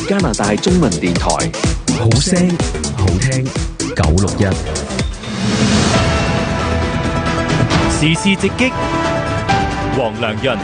加拿大中文電台，好聲好聽961。 時事直擊，黃良潤。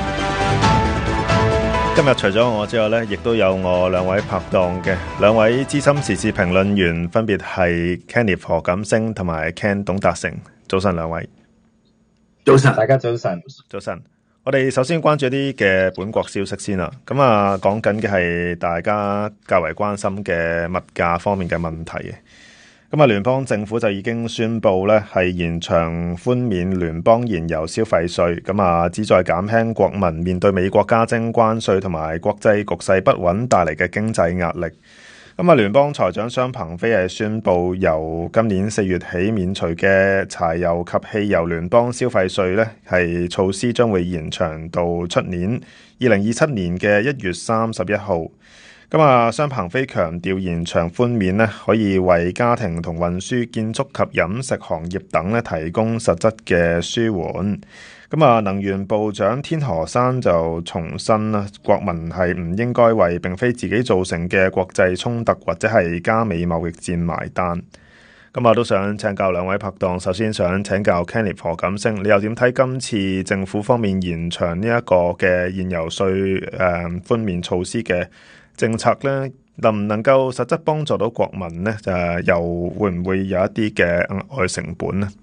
今日除咗我之外呢，亦都有我兩位拍檔嘅兩位資深時事評論員，分別係 Kenneth 何錦星同埋 Ken 董達成。早晨兩位。 早晨，大家早晨。 早晨。我哋首先關注一啲嘅本國消息先啦。咁啊，講緊嘅係大家較為關心嘅物價方面嘅問題嘅。咁啊，聯邦政府就已經宣布咧，係延長寬免聯邦燃油消費稅，咁啊，旨在減輕國民面對美國加徵關稅同埋國際局勢不穩帶嚟嘅經濟壓力。咁啊，聯邦財長商鵬飛係宣布，由今年4月起免除嘅柴油及汽油聯邦消費稅咧，係措施將會延長到出年2027年嘅1月31號。咁啊，商鵬飛強調延長寬免咧，可以為家庭同運輸、建築及飲食行業等咧提供實質嘅舒緩。咁啊，能源部長天河山就重申啦，國民係唔應該為並非自己造成嘅國際衝突或者係加美貿易戰埋單。咁啊，都想請教兩位拍檔，首先想請教 Kenneth 何錦星，你又點睇今次政府方面延長呢一個嘅燃油稅寬免措施嘅政策呢？能唔能夠實質幫助到國民呢？又會唔會有一啲嘅額外成本呢？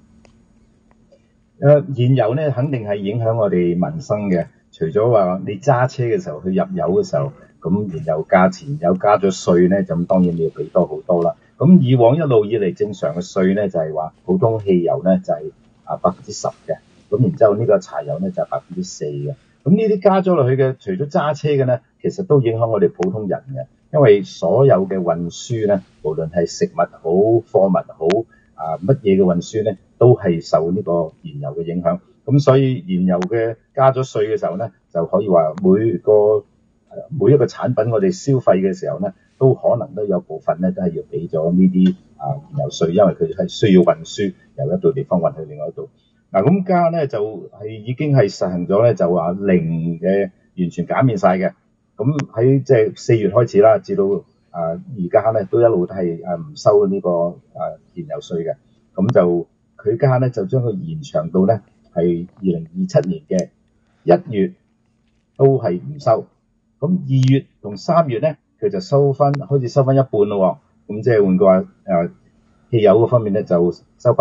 燃油呢肯定係影響我哋民生嘅。除咗話你揸車嘅時候去入油嘅時候，咁燃油價錢有加咗稅呢，咁當然你要俾多好多啦。咁以往一路以嚟正常嘅稅呢，就係話普通汽油呢就係10%嘅，咁然之後呢個柴油呢就係4%嘅。咁呢啲加咗落去嘅，除咗揸車嘅呢，其實都影響我哋普通人嘅，因為所有嘅運輸呢，無論係食物好、貨物好乜嘢嘅運輸呢，都係受呢個燃油嘅影響。咁所以燃油嘅加咗稅嘅時候呢，就可以話每一個產品我哋消費嘅時候呢，都可能都有部分呢都係要俾咗呢啲燃油稅，因為佢係需要運輸由一度地方運去另外一度。嗱，咁加呢就係已經係實行咗呢，就話零嘅完全減免晒嘅。咁喺即係4月開始啦，至到而家呢都一路都係唔收呢個燃油稅嘅。咁就佢加呢就將佢延長到呢係2027年嘅1月都係唔收。咁2月同3月呢，佢就開始收翻一半咯。咁即係換句話，汽油嗰方面呢就收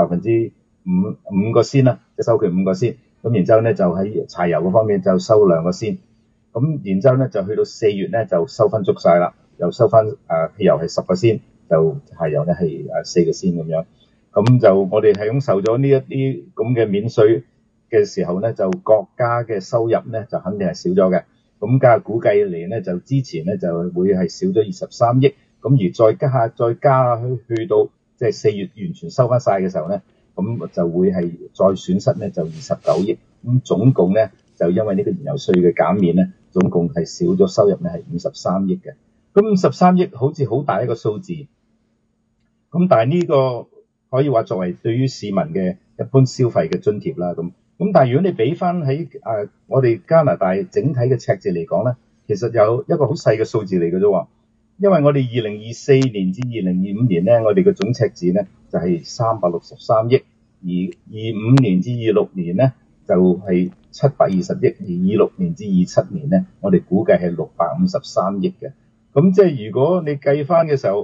5個仙啦，即係收佢5個仙。咁然之後呢就喺柴油嗰方面就收2個仙。咁然之後呢就去到4月呢就收翻足晒啦，又收翻汽油係10個仙，就柴油呢係4個仙咁樣。咁就我哋係享受咗呢一啲咁嘅免稅嘅時候呢，就國家嘅收入呢就肯定係少咗嘅。咁加估計嚟呢，就之前呢就會係少咗23億，咁而再加去到即係4月完全收翻晒嘅時候呢，咁就會係再損失呢就29億。咁總共呢就因為呢個燃油稅嘅減免呢，總共係少咗收入呢係53億嘅。咁53億好似好大一個數字，咁但係呢個可以話作為對於市民嘅一般消費嘅津貼啦。咁但係如果你俾翻喺我哋加拿大整體嘅赤字嚟講呢，其實有一個好細嘅數字嚟嘅啫。因為我哋2024年至2025年呢，我哋嘅總赤字呢就係363億，而25年至26年呢就係720億，而26年至27年呢，我哋估計係653億嘅。咁即係如果你計翻嘅時候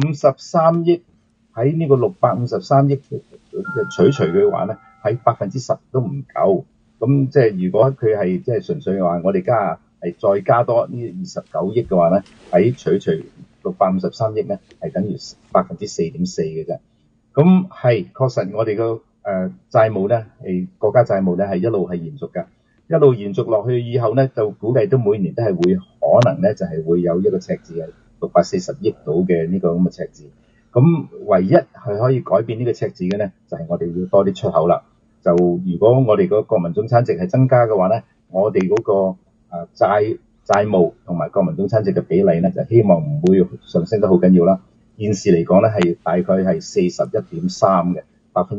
，53億喺呢個653億取除嘅話呢，喺10%都唔夠。咁即係如果佢係即係純粹嘅話，我哋再加多呢29億嘅話呢，喺取除653億呢，係等於4.4%嘅啫。咁係確實我哋個債務呢，係國家債務呢係一路係延續㗎，一路延續落去以後呢，就估計都每年都係會可能呢就係會有一個赤字係640億到嘅呢個咁嘅赤字。咁唯一係可以改變呢個赤字嘅呢，就係我哋要多啲出口啦。就如果我哋個國民總產值係增加嘅話呢，我哋嗰個債務同埋國民總產值嘅比例呢，就希望唔會上升得好緊要啦。現時嚟講呢，係大概係41.3嘅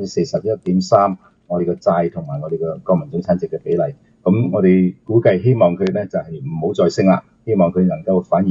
41.3%，我哋個債同埋我哋個國民總產值嘅比例。咁我哋估計希望佢呢就係唔好再升啦，希望佢能夠反而